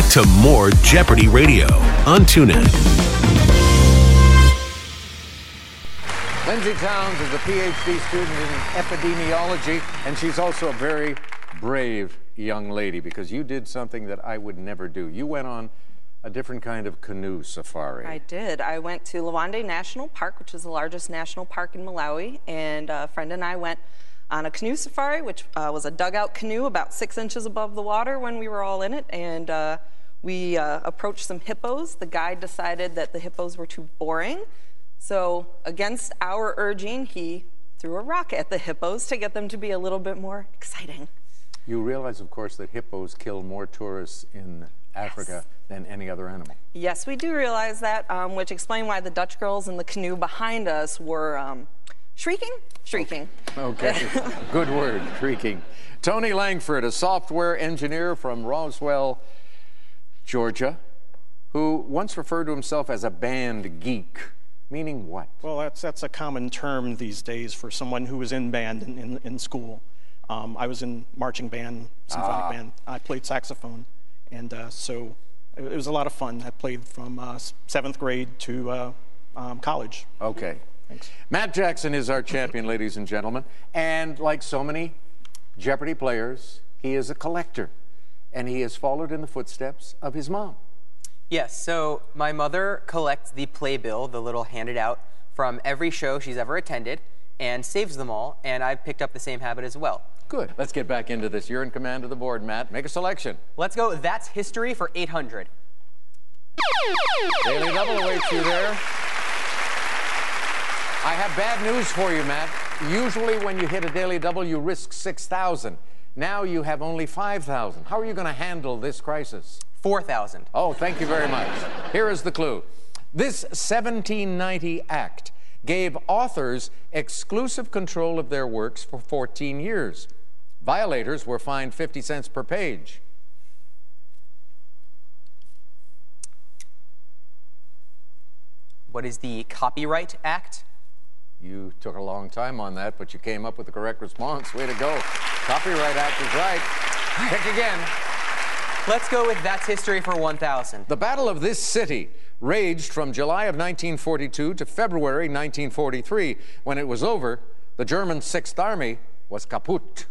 to more Jeopardy Radio on TuneIn. Lindsay Towns is a PhD student in epidemiology, and she's also a very brave young lady, because you did something that I would never do. You went on a different kind of canoe safari. I did. I went to Lawande National Park, which is the largest national park in Malawi, and a friend and I went on a canoe safari, which was a dugout canoe about 6 inches above the water when we were all in it, and we approached some hippos. The guide decided that the hippos were too boring, so against our urging, he threw a rock at the hippos to get them to be a little bit more exciting. You realize, of course, that hippos kill more tourists in Africa than any other animal. Yes, we do realize that, which explains why the Dutch girls in the canoe behind us were shrieking. Okay, good word, shrieking. Tony Langford, a software engineer from Roswell, Georgia, who once referred to himself as a band geek. Meaning what? Well, that's a common term these days for someone who was in band in school. I was in marching band, symphonic band. I played saxophone, and so it was a lot of fun. I played from 7th grade to college. Okay. Thanks. Matt Jackson is our champion, ladies and gentlemen. And like so many Jeopardy players, he is a collector. And he has followed in the footsteps of his mom. Yes, so my mother collects the playbill, the little handed out, from every show she's ever attended, and saves them all, and I've picked up the same habit as well. Good. Let's get back into this. You're in command of the board, Matt. Make a selection. Let's go. That's history for 800. Daily double awaits you there. I have bad news for you, Matt. Usually when you hit a daily double, you risk 6,000. Now you have only 5,000. How are you going to handle this crisis? 4,000. Oh, thank you very much. Here is the clue. This 1790 act gave authors exclusive control of their works for 14 years. Violators were fined 50 cents per page. What is the Copyright Act? You took a long time on that, but you came up with the correct response. Way to go. Copyright Act is right. Pick again. Let's go with that's history for 1,000. The Battle of this city raged from July of 1942 to February 1943. When it was over, the German 6th Army was kaput.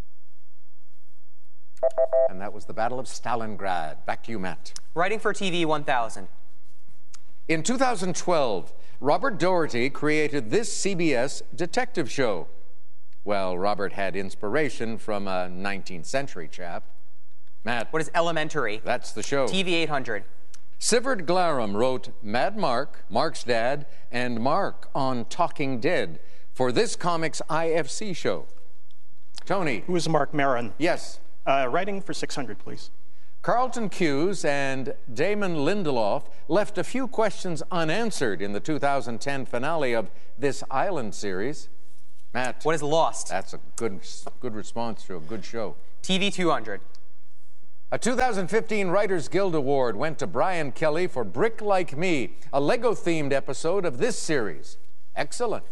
And that was the Battle of Stalingrad. Back to you, Matt. Writing for TV 1,000. In 2012, Robert Doherty created this CBS detective show. Well, Robert had inspiration from a 19th century chap. Matt. What is Elementary? That's the show. TV 800. Sivert Glarum wrote Mad Mark, Mark's Dad, and Mark on Talking Dead for this comics IFC show. Tony. Who is Mark Maron? Yes. Writing for 600, please. Carlton Cuse and Damon Lindelof left a few questions unanswered in the 2010 finale of This Island series. Matt. What is Lost? That's a good response to a good show. TV 200. A 2015 Writers Guild Award went to Brian Kelly for Brick Like Me, a Lego-themed episode of this series. Excellent.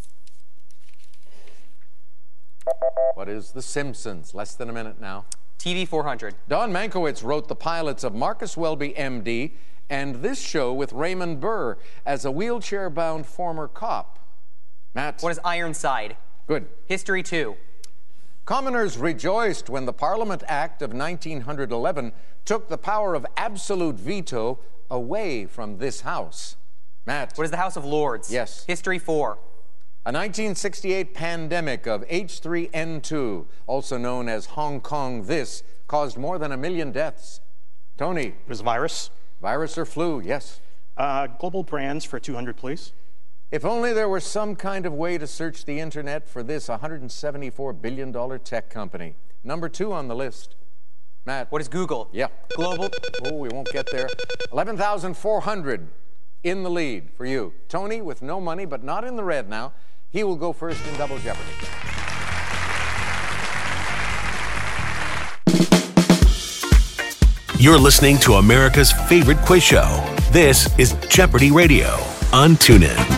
What is The Simpsons? Less than a minute now. TV 400. Don Mankiewicz wrote the pilots of Marcus Welby, MD, and this show with Raymond Burr as a wheelchair-bound former cop. Matt. What is Ironside? Good. History 2. Commoners rejoiced when the Parliament Act of 1911 took the power of absolute veto away from this House. Matt. What is the House of Lords? Yes. History 4. A 1968 pandemic of H3N2, also known as Hong Kong This, caused more than 1 million deaths. Tony. It was virus. Virus or flu, yes. Global brands for 200, please. If only there were some kind of way to search the internet for this $174 billion tech company. Number 2 on the list. Matt. What is Google? Yeah. Global. Oh, we won't get there. 11,400 in the lead for you. Tony with no money, but not in the red now. He will go first in Double Jeopardy. You're listening to America's favorite quiz show. This is Jeopardy Radio on TuneIn.